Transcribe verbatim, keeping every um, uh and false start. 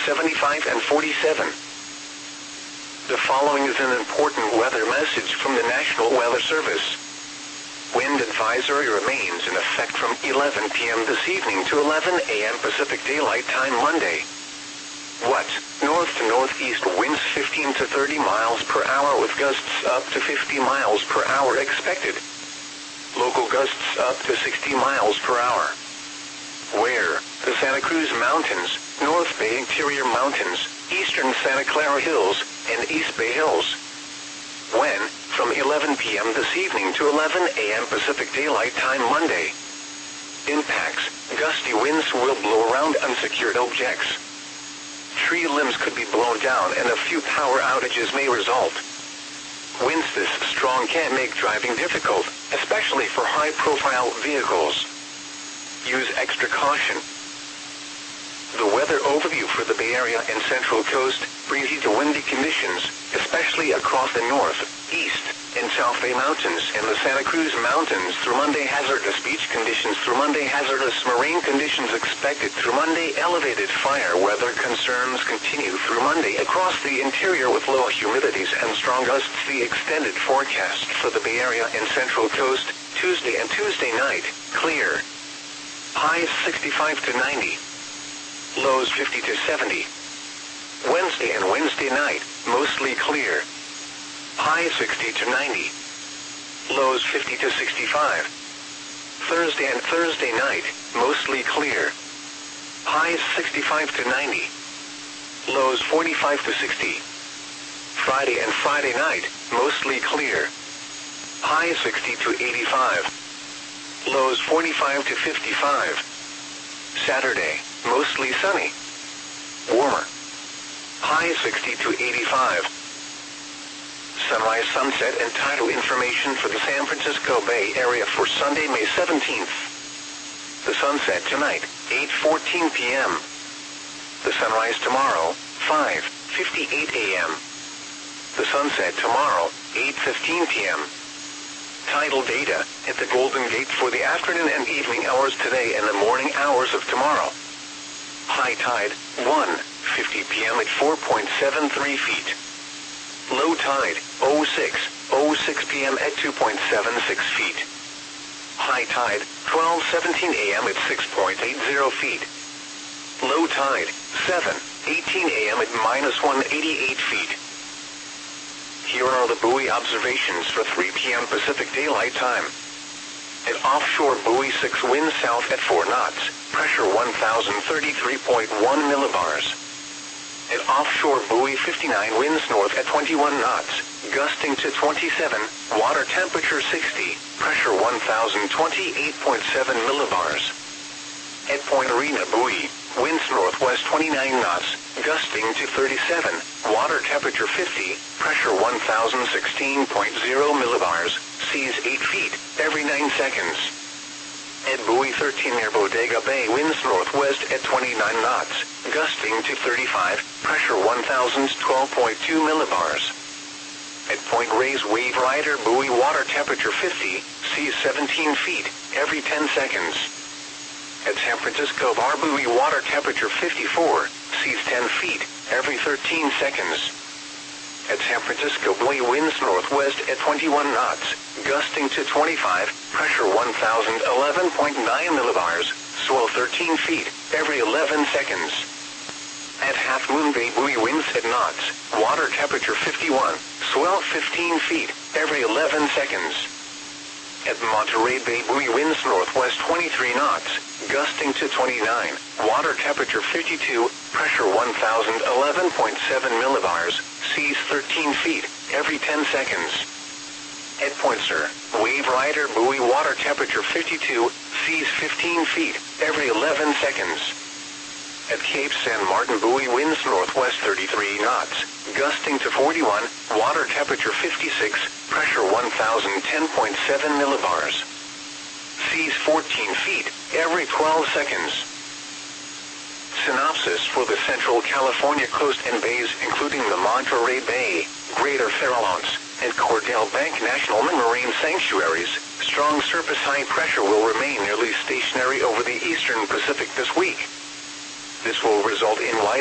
seventy-five and forty-seven. The following is an important weather message from the National Weather Service. Wind advisory remains in effect from eleven p m this evening to eleven a m Pacific Daylight Time Monday. What? North to northeast winds fifteen to thirty miles per hour with gusts up to fifty miles per hour expected. Local gusts up to sixty miles per hour. Where? The Santa Cruz Mountains, North Bay Interior Mountains, Eastern Santa Clara Hills, and East Bay Hills. When? From eleven p m this evening to eleven a m Pacific Daylight Time Monday. Impacts. Gusty winds will blow around unsecured objects. Tree limbs could be blown down and a few power outages may result. Winds this strong can make driving difficult, especially for high-profile vehicles. Use extra caution. The weather overview for the Bay Area and Central Coast: breezy to windy conditions, especially across the North, East, and South Bay Mountains and the Santa Cruz Mountains through Monday. Hazardous beach conditions through Monday. Hazardous marine conditions expected through Monday. Elevated fire weather concerns continue through Monday across the interior with low humidities and strong gusts. The extended forecast for the Bay Area and Central Coast: Tuesday and Tuesday night, clear. Highs sixty-five to ninety. Lows fifty to seventy. Wednesday and Wednesday night, mostly clear. Highs sixty to ninety. Lows fifty to sixty-five. Thursday and Thursday night, mostly clear. Highs sixty-five to ninety. Lows forty-five to sixty. Friday and Friday night, mostly clear. Highs sixty to eighty-five. Lows forty-five to fifty-five. Saturday, mostly sunny. Warmer. High sixty to eighty-five. Sunrise, sunset, and tidal information for the San Francisco Bay Area for Sunday, May seventeenth. The sunset tonight, eight fourteen p m The sunrise tomorrow, five fifty-eight a m The sunset tomorrow, eight fifteen p m Tidal data at the Golden Gate for the afternoon and evening hours today and the morning hours of tomorrow. High tide, one fifty p m at four point seven three feet. Low tide, oh six oh six p m at two point seven six feet. High tide, twelve seventeen a m at six point eight zero feet. Low tide, seven eighteen a m at minus one eighty-eight feet. Here are the buoy observations for three p m Pacific Daylight Time. At offshore buoy six, wind south at four knots, pressure one thousand thirty-three point one millibars. At offshore buoy fifty-nine, winds north at twenty-one knots, gusting to twenty-seven, water temperature sixty, pressure one thousand twenty-eight point seven millibars. At Point Arena buoy, winds northwest twenty-nine knots, gusting to thirty-seven, water temperature fifty, pressure one thousand sixteen point zero millibars, seas eight feet, every nine seconds. At buoy thirteen near Bodega Bay, winds northwest at twenty-nine knots, gusting to thirty-five, pressure one thousand twelve point two millibars. At Point Reyes Wave Rider buoy, water temperature fifty, seas seventeen feet, every ten seconds. At San Francisco Bar buoy, water temperature fifty-four, seas ten feet, every thirteen seconds. At San Francisco buoy, winds northwest at twenty-one knots, gusting to twenty-five, pressure one thousand eleven point nine millibars, swell thirteen feet, every eleven seconds. At Half Moon Bay buoy, winds at knots, water temperature fifty-one, swell fifteen feet, every eleven seconds. At Monterey Bay buoy, winds northwest twenty-three knots, gusting to twenty-nine, water temperature fifty-two, pressure one thousand eleven point seven millibars, seas thirteen feet, every ten seconds. At Point Sur, Wave Rider buoy, water temperature fifty-two, seas fifteen feet, every eleven seconds. At Cape San Martin buoy, winds northwest thirty-three knots, gusting to forty-one, water temperature fifty-six, pressure one thousand ten point seven millibars. Seas fourteen feet, every twelve seconds. Synopsis for the Central California coast and bays, including the Monterey Bay, Greater Farallones, and Cordell Bank National Marine Sanctuaries. Strong surface high pressure will remain nearly stationary over the eastern Pacific this week. This will result in light